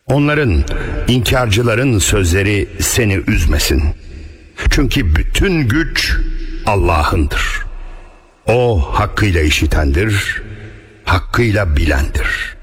Onların, inkarcıların sözleri seni üzmesin. Çünkü bütün güç Allah'ındır. O hakkıyla işitendir, hakkıyla bilendir.